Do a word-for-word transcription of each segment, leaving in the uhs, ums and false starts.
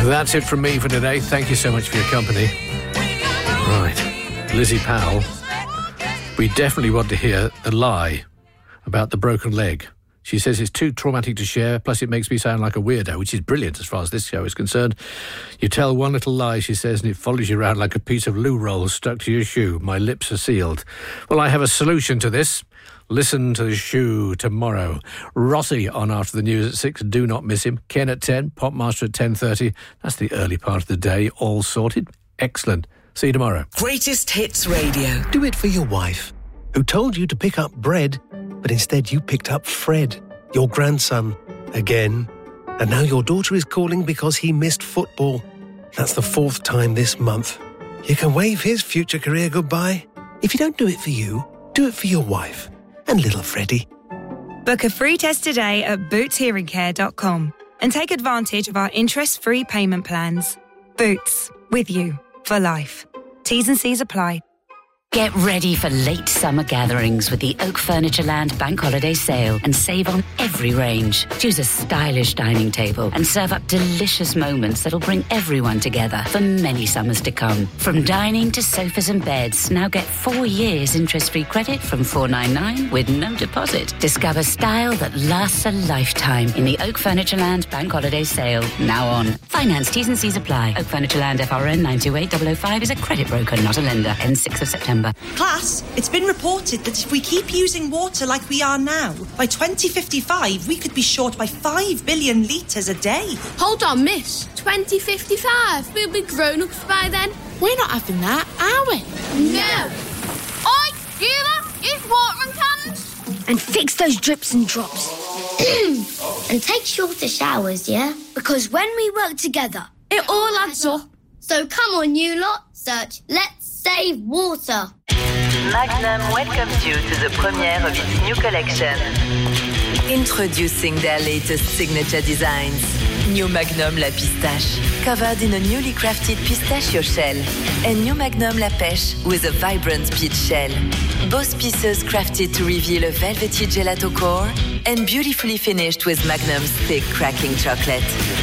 That's it from me for today. Thank you so much for your company. Right, Lizzie Powell. We definitely want to hear the lie about the broken leg. She says it's too traumatic to share, plus it makes me sound like a weirdo, which is brilliant as far as this show is concerned. You tell one little lie, she says, and it follows you around like a piece of loo roll stuck to your shoe. My lips are sealed. Well, I have a solution to this. Listen to the shoe tomorrow. Rossi on after the news at six. Do not miss him. Ken at ten. Popmaster at ten thirty. That's the early part of the day. All sorted. Excellent. See you tomorrow. Greatest Hits Radio. Do it for your wife, who told you to pick up bread, but instead you picked up Fred, your grandson, again. And now your daughter is calling because he missed football. That's the fourth time this month. You can wave his future career goodbye. If you don't do it for you, do it for your wife and little Freddie. Book a free test today at boots hearing care dot com and take advantage of our interest-free payment plans. Boots, with you for life. T's and C's apply. Get ready for late summer gatherings with the Oak Furnitureland Bank Holiday Sale and save on every range. Choose a stylish dining table and serve up delicious moments that'll bring everyone together for many summers to come. From dining to sofas and beds, now get four years interest-free credit from four ninety-nine with no deposit. Discover style that lasts a lifetime in the Oak Furnitureland Bank Holiday Sale, now on. Finance T's and C's apply. Oak Furnitureland F R N nine two eight zero zero five is a credit broker, not a lender. Ends sixth of September. Class, it's been reported that if we keep using water like we are now, by twenty fifty-five, we could be short by five billion litres a day. Hold on, miss. twenty fifty-five? We'll be grown-ups by then. We're not having that, are we? No. Oi, you lot, use watering cans. And fix those drips and drops. And take shorter showers, yeah? Because when we work together, it all adds up. So come on, you lot, search Let's Save Water. Magnum welcomes you to the premiere of its new collection. Introducing their latest signature designs. New Magnum La Pistache, covered in a newly crafted pistachio shell. And New Magnum La Pêche with a vibrant peach shell. Both pieces crafted to reveal a velvety gelato core and beautifully finished with Magnum's thick cracking chocolate.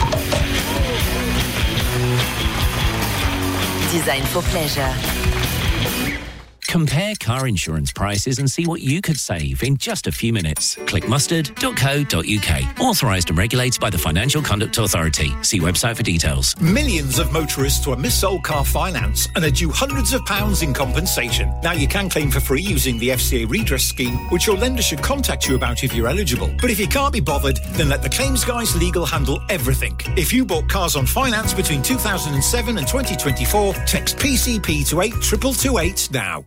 Designed for pleasure. Compare car insurance prices and see what you could save in just a few minutes. Click mustard dot co dot uk. Authorised and regulated by the Financial Conduct Authority. See website for details. Millions of motorists were mis-sold car finance and are due hundreds of pounds in compensation. Now you can claim for free using the F C A redress scheme, which your lender should contact you about if you're eligible. But if you can't be bothered, then let the Claims Guys Legal handle everything. If you bought cars on finance between two thousand seven and twenty twenty-four, text P C P to eight two two two eight now.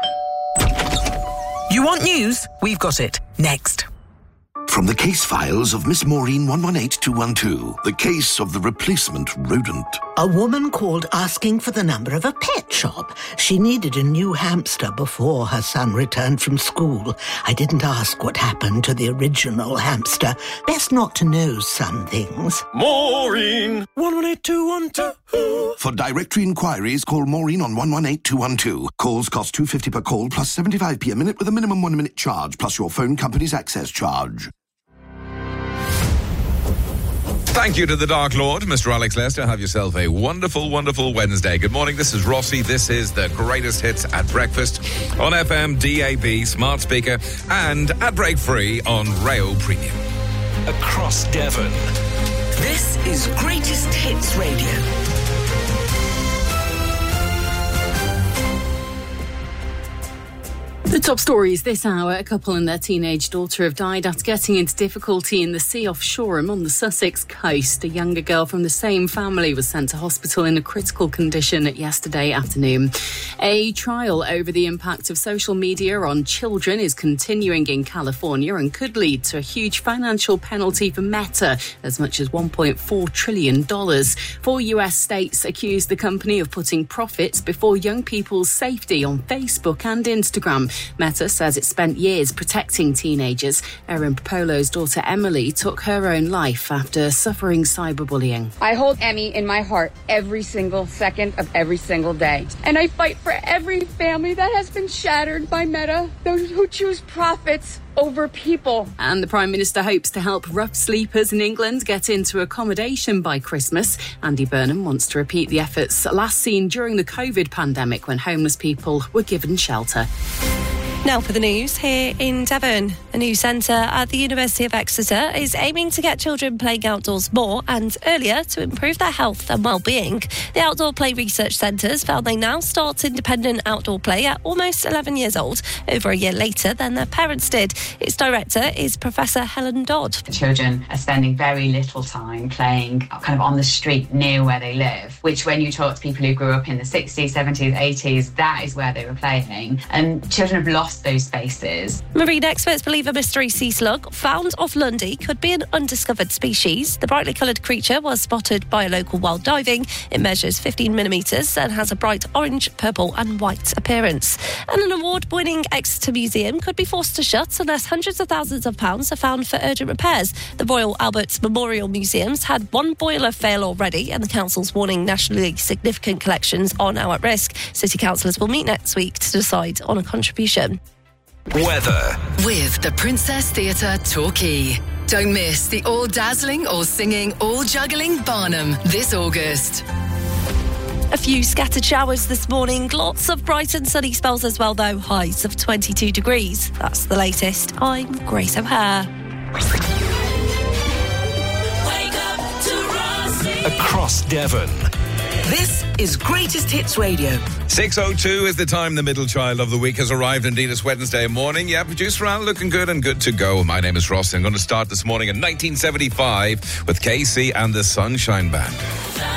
You want news? We've got it. Next. From the case files of Miss Maureen one one eight two one two, the case of the replacement rodent. A woman called asking for the number of a pet shop. She needed a new hamster before her son returned from school. I didn't ask what happened to the original hamster. Best not to know some things. Maureen one one eight two one two. For directory inquiries, call Maureen on one one eight two one two. Calls cost two pounds fifty per call plus seventy-five p a minute with a minimum one minute charge plus your phone company's access charge. Thank you to the Dark Lord, Mister Alex Lester. Have yourself a wonderful, wonderful Wednesday. Good morning, this is Rossi. This is the greatest hits at breakfast on F M, D A B, smart speaker, and at break free on Rail Premium. Across Devon. This is Greatest Hits Radio. The top stories this hour. A couple and their teenage daughter have died after getting into difficulty in the sea off Shoreham on the Sussex coast. A younger girl from the same family was sent to hospital in a critical condition yesterday afternoon. A trial over the impact of social media on children is continuing in California and could lead to a huge financial penalty for Meta, as much as one point four trillion dollars. Four U S states accuse the company of putting profits before young people's safety on Facebook and Instagram. Meta says it spent years protecting teenagers. Erin Polo's daughter Emily took her own life after suffering cyberbullying. I hold Emmy in my heart every single second of every single day. And I fight for every family that has been shattered by Meta, those who choose profits over people. And the Prime Minister hopes to help rough sleepers in England get into accommodation by Christmas. Andy Burnham wants to repeat the efforts last seen during the COVID pandemic when homeless people were given shelter. Now for the news here in Devon. A new centre at the University of Exeter is aiming to get children playing outdoors more and earlier to improve their health and well-being. The Outdoor Play Research Centres found they now start independent outdoor play at almost eleven years old, over a year later than their parents did. Its director is Professor Helen Dodd. The children are spending very little time playing kind of on the street near where they live, which when you talk to people who grew up in the sixties, seventies, eighties, that is where they were playing. And children have lost those spaces. Marine experts believe a mystery sea slug found off Lundy could be an undiscovered species. The brightly coloured creature was spotted by a local wild diving. It measures fifteen millimetres and has a bright orange, purple and white appearance. And an award-winning Exeter museum could be forced to shut unless hundreds of thousands of pounds are found for urgent repairs. The Royal Albert Memorial Museum's had one boiler fail already, and the council's warning nationally significant collections are now at risk. City councillors will meet next week to decide on a contribution. Weather with the Princess Theatre Torquay. Don't miss the all-dazzling, all-singing, all-juggling Barnum this August. A few scattered showers this morning. Lots of bright and sunny spells as well, though. Highs of twenty-two degrees. That's the latest. I'm Grace O'Hare. Across Devon. This is Greatest Hits Radio. six oh two is the time the middle child of the week has arrived. Indeed, it's Wednesday morning. Yeah, producer Al looking good and good to go. My name is Ross. I'm going to start this morning in nineteen seventy-five with K C and the Sunshine Band.